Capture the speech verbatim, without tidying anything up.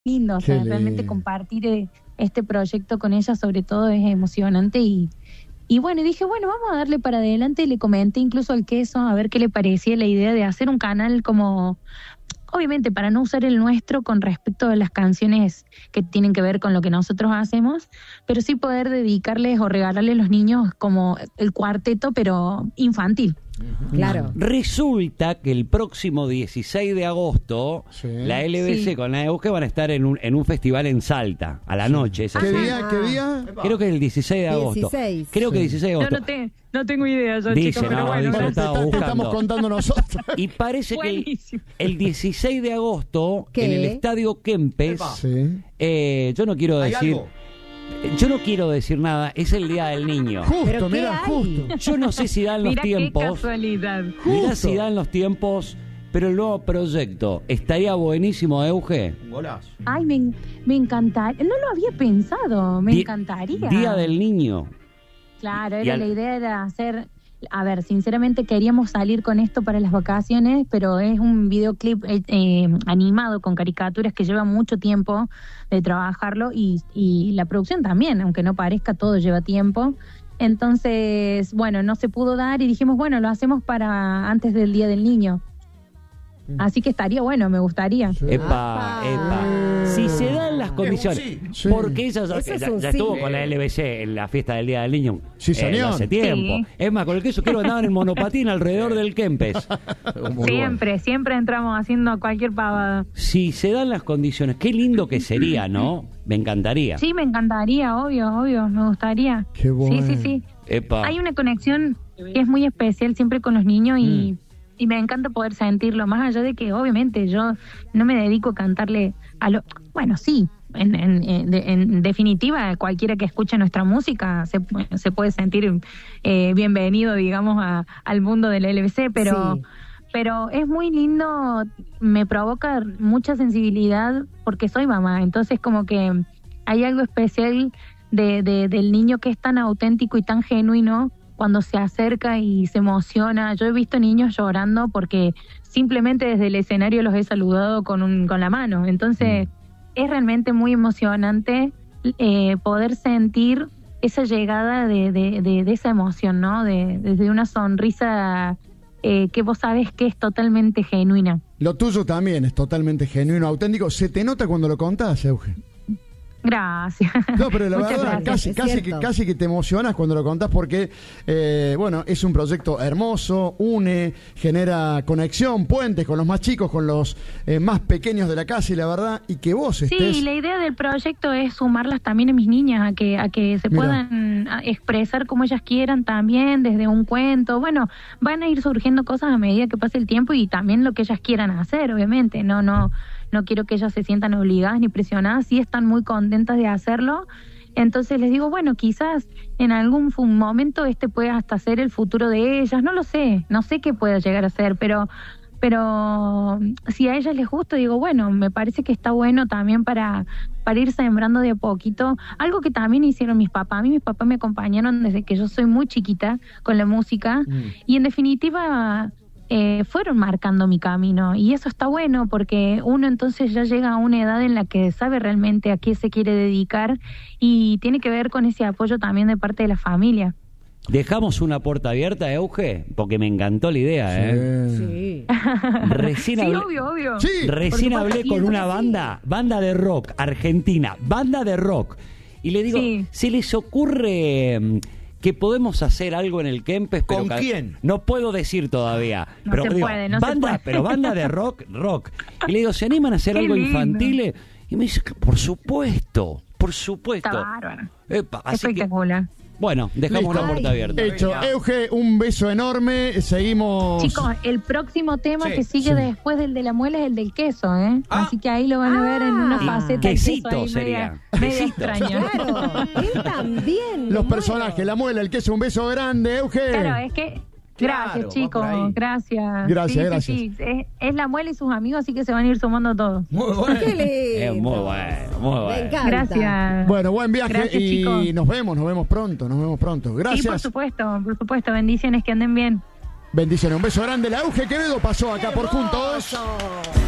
lindo, o sea, Qué realmente lindo. compartir eh, este proyecto con ella sobre todo es emocionante y, y bueno, y dije, bueno, vamos a darle para adelante y le comenté incluso al Queso a ver qué le parecía la idea de hacer un canal como, obviamente para no usar el nuestro con respecto a las canciones que tienen que ver con lo que nosotros hacemos, pero sí poder dedicarles o regalarles a los niños como el cuarteto, pero infantil. Claro. Resulta que el próximo dieciséis de agosto, Sí. la L B C Sí. con la Euge van a estar en un, en un festival en Salta, a la noche. ¿es ¿Qué así? día? ¿Qué día? Creo que es el dieciséis de agosto. dieciséis. Creo que Sí. dieciséis de Yo agosto. no, te, no tengo idea, yo, Dice, chicos, pero no, bueno. dice, Bueno, te, estaba está- te buscando. estamos contando nosotros. Y parece que el, Buenísimo. el dieciséis de agosto, ¿Qué? en el Estadio Kempes, Sí. eh, yo no quiero ¿Hay decir... algo? Yo no quiero decir nada, es el Día del Niño. Justo, ¿Pero qué mira, hay? justo. Yo no sé si dan los Mira qué tiempos. casualidad. Mirá Justo. si dan los tiempos, pero el nuevo proyecto estaría buenísimo, Euge. Un golazo. Ay, me, me encantaría. No lo había pensado, me Di- encantaría. Día del Niño. Claro, Y era al- la idea era hacer... A ver, sinceramente queríamos salir con esto para las vacaciones, pero es un videoclip eh, eh, animado con caricaturas que lleva mucho tiempo de trabajarlo y, y la producción también, aunque no parezca, todo lleva tiempo. Entonces, bueno, no se pudo dar y dijimos, bueno, lo hacemos para antes del Día del Niño. Así que estaría bueno, me gustaría. Sí. Epa, Apa. epa. Si se dan las condiciones, sí. Sí. porque ella ya, Eso es ya- un ya sí. estuvo con la L B C en la fiesta del Día del Niño. Sí, eh, señor. hace tiempo. Sí. Es más, con el queso quiero andar en monopatín alrededor del Kempes. Muy Siempre, siempre entramos haciendo cualquier pavada. Si se dan las condiciones, qué lindo que sería, ¿no? Me encantaría. Sí, me encantaría, obvio, obvio, me gustaría. Qué bueno. Sí, sí, sí. Epa. Hay una conexión que es muy especial siempre con los niños y, y me encanta poder sentirlo, más allá de que obviamente yo no me dedico a cantarle a lo... Bueno, sí, en, en, en, de- en definitiva cualquiera que escuche nuestra música se, pu- se puede sentir eh, bienvenido, digamos, a, al mundo del L B C, pero... Sí. Pero es muy lindo, me provoca mucha sensibilidad porque soy mamá, entonces como que hay algo especial de, de, del niño que es tan auténtico y tan genuino cuando se acerca y se emociona. Yo he visto niños llorando porque simplemente desde el escenario los he saludado con, un, con la mano, entonces es realmente muy emocionante eh, poder sentir esa llegada de, de, de, de esa emoción, ¿no? De, desde una sonrisa eh, que vos sabés que es totalmente genuina. Lo tuyo también es totalmente genuino, auténtico. ¿Se te nota cuando lo contás, Euge? Gracias. No, pero la Muchas verdad, gracias. casi, es casi, que, cierto. casi que te emocionas cuando lo contás porque, eh, bueno, es un proyecto hermoso, une, genera conexión, puentes con los más chicos, con los eh, más pequeños de la casa y la verdad, y que vos estés... Sí, la idea del proyecto es sumarlas también a mis niñas, a que a que se Mira. puedan a, expresar como ellas quieran también, desde un cuento. Bueno, van a ir surgiendo cosas a medida que pase el tiempo y también lo que ellas quieran hacer, obviamente. No, no, no quiero que ellas se sientan obligadas ni presionadas, sí están muy contentas de hacerlo. Entonces les digo, bueno, quizás en algún fu- momento este pueda hasta ser el futuro de ellas, no lo sé, no sé qué pueda llegar a ser, pero pero si a ellas les gusta, digo, bueno, me parece que está bueno también para, para ir sembrando de a poquito. Algo que también hicieron mis papás. A mí mis papás me acompañaron desde que yo soy muy chiquita con la música y en definitiva eh, fueron marcando mi camino y eso está bueno porque uno entonces ya llega a una edad en la que sabe realmente a qué se quiere dedicar y tiene que ver con ese apoyo también de parte de la familia. Dejamos una puerta abierta, Euge, porque me encantó la idea, ¿eh? Sí. Sí. Recién Sí, hablé, obvio, obvio. Sí. recién Por hablé supuesto, con y una entonces banda, banda de rock, argentina, banda de rock. Y le digo, Sí. ¿se les ocurre mm, que podemos hacer algo en el Kempes? Pero ¿Con ca- quién? No puedo decir todavía. No pero se digo, puede, no se banda, puede. pero banda de rock, rock. Y le digo, ¿se animan a hacer Qué algo lindo. infantil? Y me dice, por supuesto, por supuesto. Está bárbaro. Epa, así que, Espectacular. bueno, dejamos Listo. la puerta Ay. abierta. Hecho. Venga. Euge, un beso enorme. Seguimos... Chicos, el próximo tema Sí, que sigue sí. después del de la muela es el del queso, ¿eh? Ah. Así que ahí lo van a ver en una Ah. faceta del queso Quesito ahí sería. media, media Quesito. extraña. Claro, él también. Los me personajes, muero. la muela, el queso, un beso grande, Euge. Claro, es que... Claro, Gracias, va chicos, por ahí. gracias. Gracias, Sí, sí, gracias. sí. Es, es la muela y sus amigos, así que se van a ir sumando todos. Muy bueno. Qué lindo. Es muy bueno, muy Me bueno. encanta. Gracias. Bueno, buen viaje Gracias, y chicos. nos vemos, nos vemos pronto, nos vemos pronto. Sí, por Gracias. supuesto, por supuesto. Bendiciones, que anden bien. Bendiciones. Un beso grande. La Euge Quevedo pasó acá por Juntos. Hermoso.